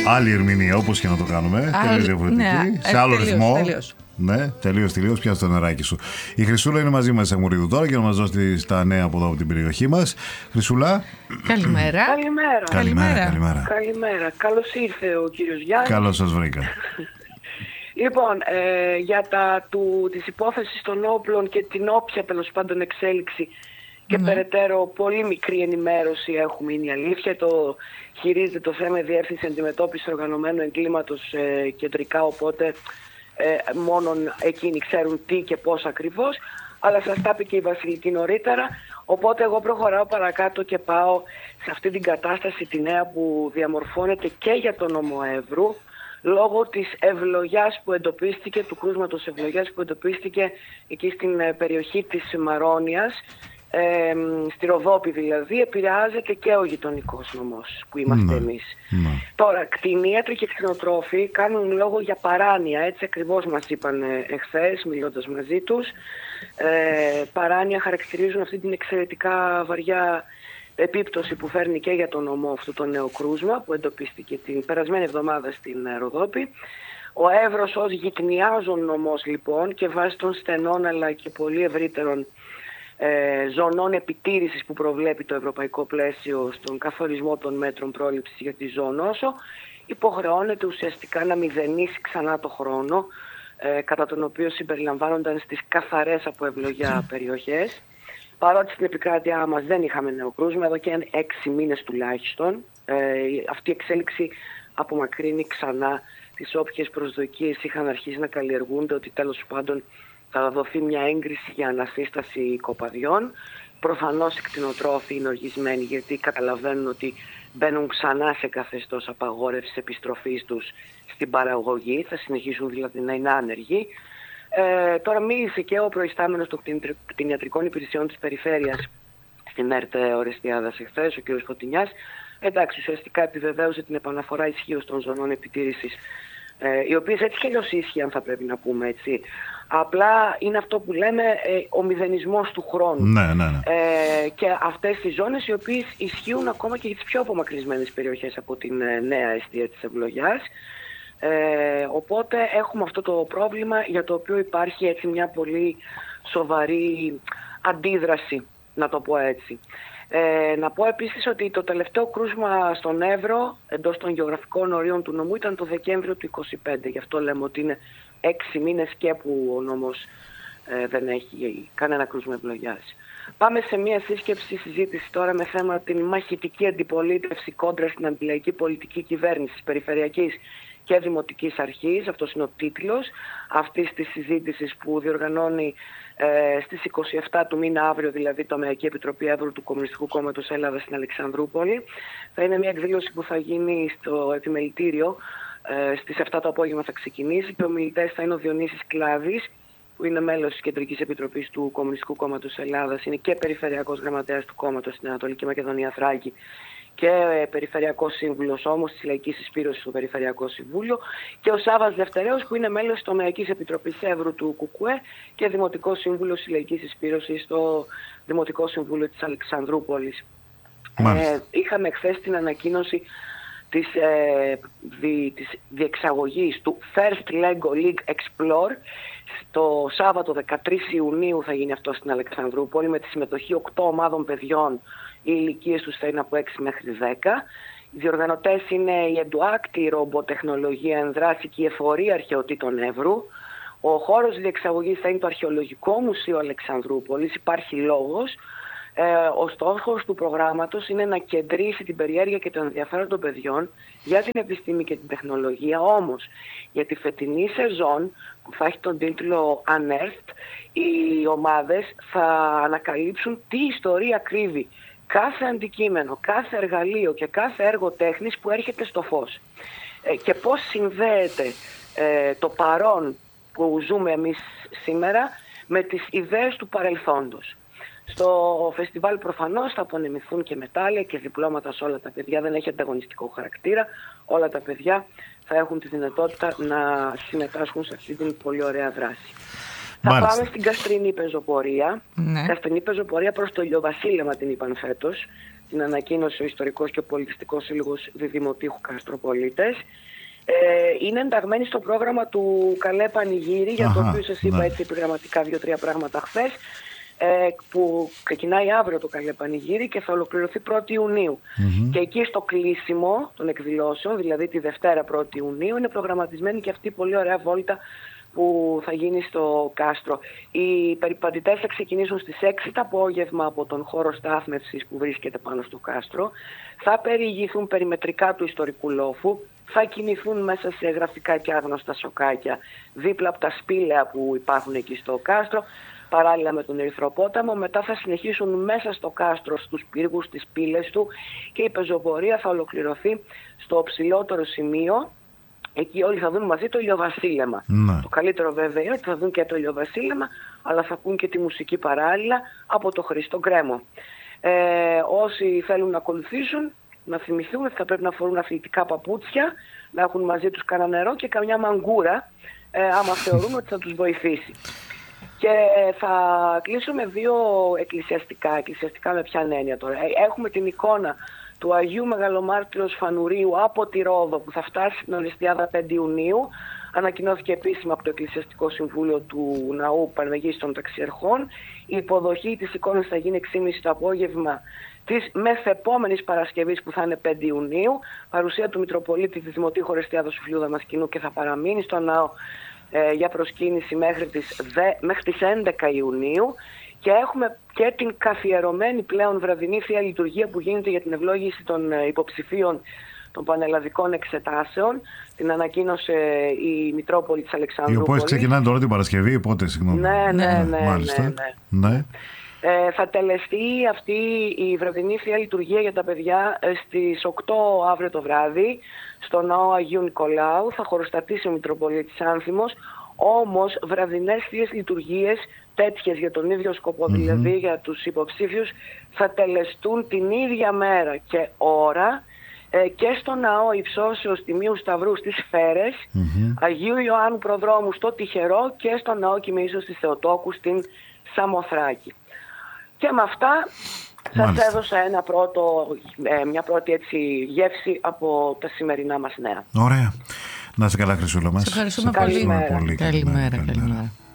άλλη ερμηνεία, όπως και να το κάνουμε. Τελείως διαφορετική. Ναι, σε άλλο ρυθμό. Τελείως. Ναι, τελείως. Πιάσου το νεράκι σου. Η Χρυσούλα είναι μαζί μας, Σαγμουρίδου, τώρα, για να μας δώσει τα νέα από εδώ από την περιοχή μας. Χρυσούλα. Καλημέρα. Καλημέρα. Καλώς ήρθε ο κύριος Γιάννης. Καλώς σας βρήκα. Λοιπόν, για της υπόθεσης των όπλων και την όποια τέλος πάντων εξέλιξη και περαιτέρω πολύ μικρή ενημέρωση έχουμε, είναι η αλήθεια. Το χειρίζεται το θέμα η Διεύθυνση Αντιμετώπισης Οργανωμένου Εγκλήματος κεντρικά, οπότε μόνον εκείνοι ξέρουν τι και πώς ακριβώς, αλλά σας τα είπε και η Βασιλική νωρίτερα, οπότε εγώ προχωράω παρακάτω και πάω σε αυτή την κατάσταση τη νέα που διαμορφώνεται και για τον νομό Εύρου, λόγω της ευλογιάς που εντοπίστηκε, του κρούσματος ευλογιάς που εντοπίστηκε εκεί στην περιοχή της Μαρόνιας, στη Ροδόπη δηλαδή, επηρεάζεται και ο γειτονικός νομός που είμαστε εμείς. Τώρα, κτηνίατροι και κτηνοτρόφοι κάνουν λόγο για παράνοια, έτσι ακριβώς μας είπαν εχθές μιλώντας μαζί τους. Παράνοια χαρακτηρίζουν αυτή την εξαιρετικά βαριά επίπτωση που φέρνει και για τον νομό αυτό το νέο κρούσμα που εντοπίστηκε την περασμένη εβδομάδα στην Ροδόπη. Ο Εύρος ως γειτνιάζων νομός λοιπόν και βάσει των στενών αλλά και πολύ ευρύτερων ζωνών επιτήρησης που προβλέπει το ευρωπαϊκό πλαίσιο στον καθορισμό των μέτρων πρόληψης για τη ζωνόσο, υποχρεώνεται ουσιαστικά να μηδενίσει ξανά το χρόνο κατά τον οποίο συμπεριλαμβάνονταν στις καθαρές από ευλογιά περιοχές. Παρότι στην επικράτειά μας δεν είχαμε νέο κρούσμα, εδώ και 6 μήνες τουλάχιστον, αυτή η εξέλιξη απομακρύνει ξανά τις όποιες προσδοκίες είχαν αρχίσει να καλλιεργούνται ότι τέλος πάντων θα δοθεί μια έγκριση για ανασύσταση κοπαδιών. Προφανώς οι κτηνοτρόφοι είναι οργισμένοι γιατί καταλαβαίνουν ότι μπαίνουν ξανά σε καθεστώς απαγόρευσης επιστροφής τους στην παραγωγή, θα συνεχίσουν δηλαδή να είναι άνεργοι. Τώρα μίλησε και ο προϊστάμενος των κτηνιατρικών υπηρεσιών της περιφέρειας στην ΕΡΤ Ορεστιάδας εχθές, ο κ. Φωτεινιάς. Εντάξει, ουσιαστικά επιβεβαίωσε την επαναφορά ισχύως των ζωνών επιτήρησης, οι οποίες έτσι και αλλιώς ίσχυαν, θα πρέπει να πούμε έτσι. Απλά είναι αυτό που λέμε ο μηδενισμός του χρόνου. Ναι. Και αυτές τις ζώνες οι οποίες ισχύουν ακόμα και για τις πιο απομακρυσμένες περιοχές από την νέα εστία της ευλογιάς. Οπότε έχουμε αυτό το πρόβλημα για το οποίο υπάρχει έτσι μια πολύ σοβαρή αντίδραση, να το πω έτσι. Να πω επίσης ότι το τελευταίο κρούσμα στον Εύρο εντός των γεωγραφικών ορίων του νομού ήταν το Δεκέμβριο του 2025. Γι' αυτό λέμε ότι είναι 6 μήνες και που ο νόμος δεν έχει κανένα κρούσμα ευλογιάς. Πάμε σε μια σύσκεψη συζήτηση τώρα με θέμα την μαχητική αντιπολίτευση κόντρα στην αντιλαϊκή πολιτική κυβέρνηση της Περιφερειακής και Δημοτικής Αρχής. Αυτός είναι ο τίτλος αυτής της συζήτησης που διοργανώνει στις 27 του μήνα, αύριο δηλαδή, Τομεακή Επιτροπή Εύρου του Κομμουνιστικού Κόμματος Ελλάδας στην Αλεξανδρούπολη. Θα είναι μια εκδήλωση που θα γίνει στο επιμελητήριο. Στις 7 το απόγευμα θα ξεκινήσει και ο ομιλητές θα είναι ο Διονύσης Κλάδης, που είναι μέλος της Κεντρικής Επιτροπής του Κομμουνιστικού Κόμματος Ελλάδας, είναι και περιφερειακός γραμματέας του κόμματος στην Ανατολική Μακεδονία Θράκη και περιφερειακός σύμβουλος όμως της Λαϊκής Συσπήρωσης στο Περιφερειακό Συμβούλιο, και ο Σάββας Δευτερέως, που είναι μέλος της Τομεακής Επιτροπής Εύρου του ΚΚΕ και Δημοτικός Σύμβουλος της Λαϊκής Συσπήρωσης στο Δημοτικό Συμβούλιο της Αλεξανδρούπολης. Είχαμε χθες την ανακοίνωση της διεξαγωγής του First Lego League Explore. Το Σάββατο 13 Ιουνίου θα γίνει αυτό στην Αλεξανδρούπολη με τη συμμετοχή 8 ομάδων παιδιών. Οι ηλικίες τους θα είναι από 6 μέχρι 10. Οι διοργανωτές είναι η ΕΝΤΟΑΚΤ, η ρομποτεχνολογία ενδράση και η εφορία αρχαιοτήτων Εύρου. Ο χώρος διεξαγωγής θα είναι το Αρχαιολογικό Μουσείο Αλεξανδρούπολης. Υπάρχει λόγος. Ο στόχος του προγράμματος είναι να κεντρήσει την περιέργεια και το ενδιαφέρον των παιδιών για την επιστήμη και την τεχνολογία. Όμως, για τη φετινή σεζόν που θα έχει τον τίτλο Unearthed, οι ομάδες θα ανακαλύψουν τι ιστορία κρύβει κάθε αντικείμενο, κάθε εργαλείο και κάθε έργο τέχνης που έρχεται στο φως. Και πώς συνδέεται το παρόν που ζούμε εμείς σήμερα με τις ιδέες του παρελθόντος. Στο φεστιβάλ προφανώς θα απονεμηθούν και μετάλλια και διπλώματα σε όλα τα παιδιά, δεν έχει ανταγωνιστικό χαρακτήρα. Όλα τα παιδιά θα έχουν τη δυνατότητα να συμμετάσχουν σε αυτή την πολύ ωραία δράση. Θα πάμε στην Καστρινή Πεζοπορία. Καστρινή Πεζοπορία προς το ηλιοβασίλεμα την είπαν φέτος. την ανακοίνωσε ο Ιστορικός και Πολιτιστικός Σύλλογος Διδημοτήχου Καστροπολίτες. Είναι ενταγμένη στο πρόγραμμα του Καλέ Πανηγύρι, για το οποίο σας είπα έτσι επιγραμματικά 2-3 πράγματα χθες, που ξεκινάει αύριο το Καλέ Πανηγύρι και θα ολοκληρωθεί 1η Ιουνίου. Και εκεί στο κλείσιμο των εκδηλώσεων, δηλαδή τη Δευτέρα 1η Ιουνίου, είναι προγραμματισμένη και αυτή η πολύ ωραία βόλτα που θα γίνει στο κάστρο. Οι περιπατητές θα ξεκινήσουν στις 6 το απόγευμα από τον χώρο στάθμευσης που βρίσκεται πάνω στο κάστρο. Θα περιηγηθούν περιμετρικά του ιστορικού λόφου. Θα κινηθούν μέσα σε γραφικά και άγνωστα σοκάκια δίπλα από τα σπήλαια που υπάρχουν εκεί στο κάστρο, παράλληλα με τον Ερυθροπόταμο. Μετά θα συνεχίσουν μέσα στο κάστρο, στους πύργους, στις πύλες του, και η πεζοπορία θα ολοκληρωθεί στο ψηλότερο σημείο. Εκεί όλοι θα δουν μαζί το ηλιοβασίλεμα. Το καλύτερο βέβαια είναι ότι θα δουν και το ηλιοβασίλεμα, αλλά θα ακούν και τη μουσική παράλληλα από το Χρήστο Γκρέμο. Όσοι θέλουν να ακολουθήσουν, να θυμηθούν ότι θα πρέπει να φορούν αθλητικά παπούτσια, να έχουν μαζί τους κανένα νερό και καμιά μαγκούρα, άμα θεωρούν ότι θα τους βοηθήσει. Και θα κλείσω με 2 εκκλησιαστικά με ποια έννοια τώρα. Έχουμε την εικόνα του Αγίου Μεγαλομάρτυρος Φανουρίου από τη Ρόδο, που θα φτάσει στην Οριστιάδα 5 Ιουνίου. Ανακοινώθηκε επίσημα από το Εκκλησιαστικό Συμβούλιο του Ναού Παναγίας των Ταξιαρχών. Η υποδοχή της εικόνας θα γίνει 6.30 το απόγευμα της μεθεπόμενης Παρασκευής, που θα είναι 5 Ιουνίου. Παρουσία του Μητροπολίτη της Δημοτήχου Ορεστιάδος Σουφλίου Δαμασκηνού, και θα παραμείνει στο ναό για προσκύνηση μέχρι τις 11 Ιουνίου. Και έχουμε και την καθιερωμένη πλέον βραδινή Θεία Λειτουργία που γίνεται για την ευλόγηση των υποψηφίων των πανελλαδικών εξετάσεων. Την ανακοίνωσε η Μητρόπολη της Αλεξανδρούπολης. Οι οποίες ξεκινάνε τώρα την Παρασκευή, πότε, συγγνώμη. Ναι. Θα τελεστεί αυτή η βραδινή Θεία Λειτουργία για τα παιδιά στις 8 αύριο το βράδυ στο ναό Αγίου Νικολάου. Θα χωροστατήσει ο Μητροπολίτης Άνθιμος. Όμως βραδινές Θείες Λειτουργίες τέτοιες για τον ίδιο σκοπό, δηλαδή για τους υποψήφιους, θα τελεστούν την ίδια μέρα και ώρα και στο ναό Υψώσεως Τιμίου Σταυρού στις Φέρες, Αγίου Ιωάννου Προδρόμου στο Τυχερό και στο ναό Κοιμήσεως της Θεοτόκου στην Σαμοθράκη. Και με αυτά σας έδωσα μια πρώτη έτσι γεύση από τα σημερινά μας νέα. Ωραία. Να είστε καλά, Χρυσούλα μας. Σε ευχαριστούμε πολύ. Καλημέρα.